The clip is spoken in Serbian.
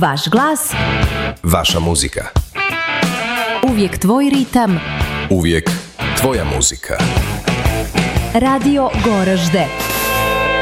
Vaš glas, vaša muzika. Uvijek tvoj ritam, uvijek tvoja muzika. Radio Goražde.